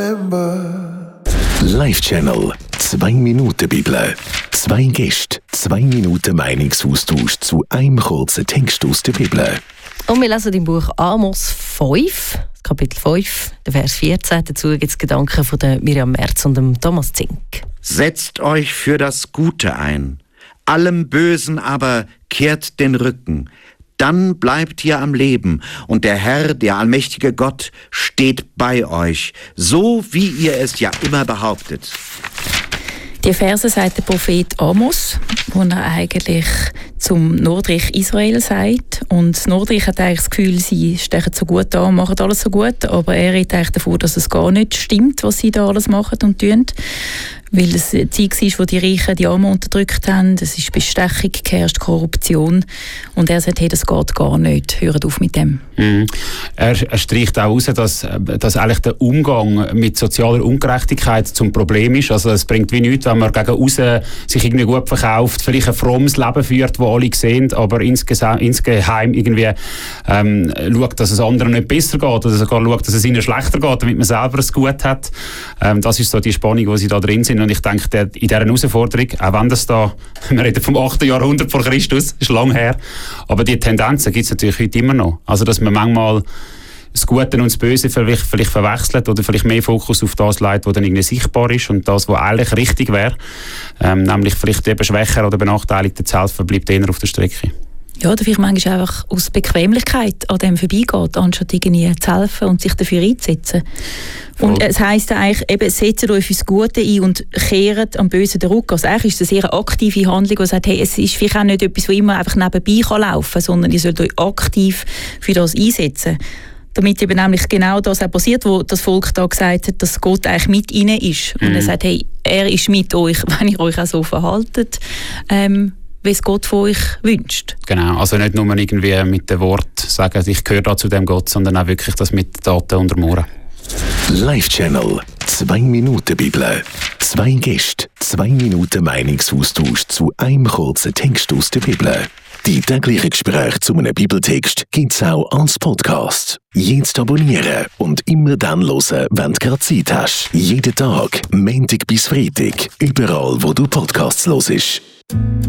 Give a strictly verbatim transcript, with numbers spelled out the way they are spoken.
Live-Channel. Zwei Minuten Bibel. Zwei Gäste, zwei Minuten Meinungsaustausch zu einem kurzen Text aus der Bibel. Und wir lesen im Buch Amos fünf, Kapitel fünf, der Vers vierzehn. Dazu gibt es Gedanken von der Miriam Merz und dem Thomas Zink. Setzt euch für das Gute ein, allem Bösen aber kehrt den Rücken. Dann bleibt ihr am Leben und der Herr, der allmächtige Gott, steht bei euch, so wie ihr es ja immer behauptet. Die Verse sagt der Prophet Amos, wo er eigentlich zum Nordreich Israel sagt. Und das Nordreich hat eigentlich das Gefühl, sie stechen so gut an, machen alles so gut, aber er redet eigentlich davon, dass es gar nicht stimmt, was sie da alles machen und tun. Weil es eine Zeit war, wo die Reichen die Armen unterdrückt haben, es ist Bestechung, geherrscht Korruption. Und er sagt, hey, das geht gar nicht, hört auf mit dem. Mhm. Er, er streicht auch heraus, dass, dass eigentlich der Umgang mit sozialer Ungerechtigkeit zum Problem ist. Also es bringt wie nichts, wenn man gegen aussen sich irgendwie gut verkauft, vielleicht ein frommes Leben führt, das alle sehen, aber insgeheim irgendwie ähm, schaut, dass es anderen nicht besser geht oder sogar schaut, dass es ihnen schlechter geht, damit man selber es gut hat. Ähm, das ist so die Spannung, wo sie da drin sind. Und ich denke, der, in dieser Herausforderung, auch wenn das da, wir reden vom achten Jahrhundert vor Christus, ist lang her, aber die Tendenzen gibt es natürlich heute immer noch. Also, dass man manchmal das Gute und das Böse vielleicht, vielleicht verwechselt oder vielleicht mehr Fokus auf das legt, was dann irgendwie sichtbar ist und das, was eigentlich richtig wäre, ähm, nämlich vielleicht eben Schwächer oder Benachteiligten zu helfen, bleibt eher auf der Strecke. Ja, oder vielleicht manchmal einfach aus Bequemlichkeit an dem vorbeigeht, anstatt irgendwie zu helfen und sich dafür einzusetzen. Und oh. Es heisst eigentlich, eben, setzt euch fürs Gute ein und kehrt am Bösen den Rücken. Also eigentlich ist es eine sehr aktive Handlung, die sagt, hey, es ist vielleicht auch nicht etwas, das immer einfach nebenbei kann laufen kann, sondern ihr sollt euch aktiv für das einsetzen. Damit eben nämlich genau das auch passiert, wo das Volk da gesagt hat, dass Gott eigentlich mit ihnen ist. Und mhm. er sagt, hey, er ist mit euch, wenn ihr euch auch so verhaltet, ähm, wie es Gott von euch wünscht. Genau, also nicht nur irgendwie mit dem Wort sagen, ich gehöre da zu dem Gott, sondern auch wirklich das mit Taten untermauern. Live-Channel. Zwei Minuten Bibel. Zwei Gäste, zwei Minuten Meinungsaustausch zu einem kurzen Text aus der Bibel. Die täglichen Gespräche zu einem Bibeltext gibt es auch als Podcast. Jetzt abonnieren und immer dann hören, wenn du gerade Zeit hast. Jeden Tag, Montag bis Freitag, überall, wo du Podcasts hörst.